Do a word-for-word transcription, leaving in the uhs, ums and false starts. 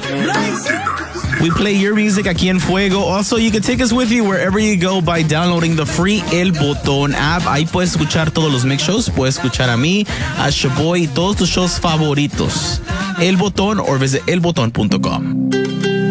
We play your music aquí en Fuego. Also, you can take us with you wherever you go by downloading the free El Botón app. Ahí puedes escuchar todos los mix shows. Puedes escuchar a mí, a Shaboy y todos tus shows favoritos. El Botón, or visit el botón punto com.